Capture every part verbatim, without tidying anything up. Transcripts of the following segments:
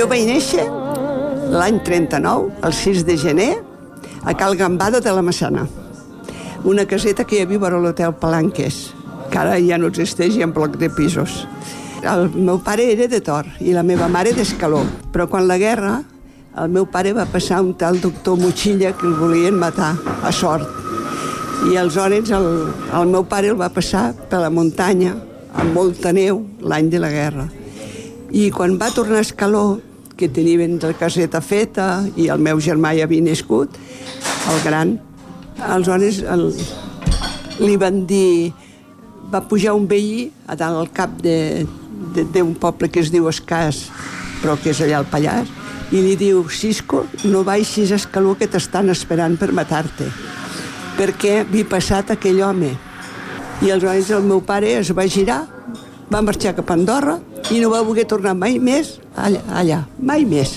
Jo vaig néixer l'any trenta-nou, el sis de gener, a Cal Gambada de la Massana. Una caseta que hi havia vora l'hotel Palanques, que ara ja no existeix i en bloc de pisos. El meu pare era de Tor i la meva mare d'Escaló, però quan la guerra el meu pare va passar un tal doctor Motxilla que el volien matar a Sort. I aleshores el, el meu pare el va passar per la muntanya amb molta neu l'any de la guerra. I quan va tornar a Escaló, que tenien la caseta feta i el meu germà ja havia nascut, el gran, aleshores el, li van dir, va pujar un veí a dalt al cap d'un poble que es diu Escàs, però que és allà al Pallars, i li diu, Cisco, no baixis a Escaló que t'estan esperant per matar-te, perquè havia passat aquell home. I aleshores el meu pare es va girar, va marxar cap a Andorra i no va voler tornar mai més allà, allà mai més.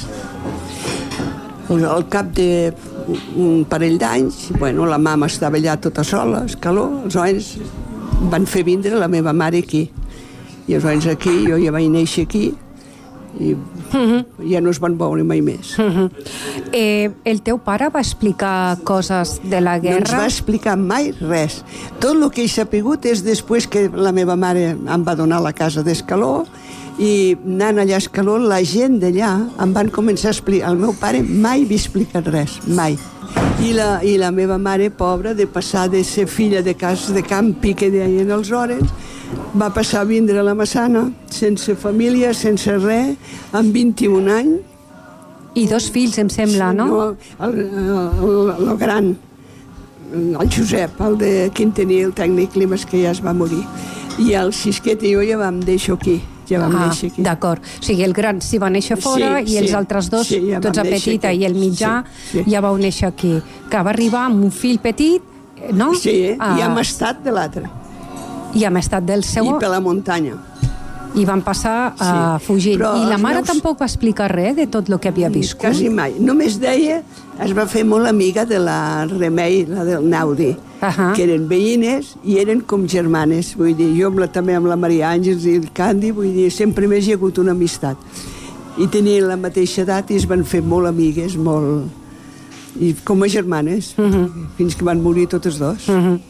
Al cap d'un parell d'anys, bueno, la mama estava allà tota sola, a Escaló, aleshores van fer vindre la meva mare aquí. I aleshores aquí, jo ja vaig néixer aquí, i uh-huh. ja no es van veure mai més. Uh-huh. eh, el teu pare va explicar coses de la guerra? No ens va explicar mai res. Tot el que he sapigut és després que la meva mare em va donar la casa d'Escaló i anant allà a Escaló, la gent d'allà em van començar a explicar. El meu pare mai havia explicat res, mai. I la, i la meva mare, pobra, de passar de ser filla de cas de campi, que deien aleshores, va passar a vindre a la Massana, sense família, sense res, amb vint-i-un anys. I dos fills, em sembla, no? No, el, el, el, el gran, el Josep, el de Quintanilla, el tècnic Climes, que ja es va morir. I el Xisquet i jo ja vam deixar aquí. Ja vam ah, néixer aquí. D'acord. O sigui, el gran s'hi va néixer fora sí, i els sí, altres dos, sí, ja tots a petita aquí. i el mitjà, sí, sí. ja vau néixer aquí. Que va arribar amb un fill petit, no? Sí, ah, i hem estat de l'altre. I hem estat del seu... I per la muntanya. I van passar uh, sí. fugint. Però I la mare meus... tampoc va explicar res de tot el que havia viscut? Quasi mai. Només deia, es va fer molt amiga de la Remei, la del Naudi, uh -huh. que eren veïnes i eren com germanes. Vull dir, jo amb la, també amb la Maria Àngels i el Candi, vull dir, sempre més hi ha hagut una amistat. I tenien la mateixa edat i es van fer molt amigues, molt... I com a germanes, uh -huh. fins que van morir totes dos. Uh -huh.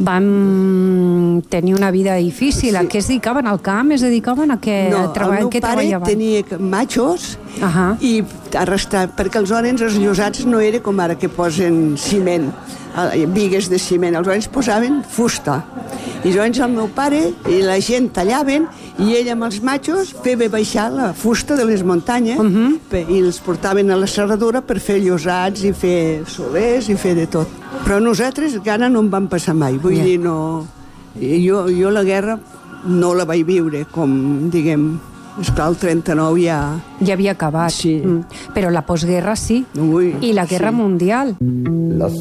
Van tenir una vida difícil. Sí. A què es dedicaven? Al camp? Es dedicaven a què? No, a treball... el meu què pare treballaven? tenia machos uh -huh. i arrestar, perquè aleshores els llosats no era com ara que posen ciment, bigues de ciment, aleshores posaven fusta. I aleshores el meu pare i la gent tallaven i ell amb els machos feia baixar la fusta de les muntanyes uh -huh. i els portaven a la serradura per fer llosats i fer solers i fer de tot. Però nosaltres gana no em van passar mai, vull yeah. dir, no... Jo, jo la guerra no la vaig viure, com, diguem, esclar, el trenta-nou ja... Ja havia acabat. Sí. Mm. Però la postguerra sí. Ui, I la guerra sí. mundial.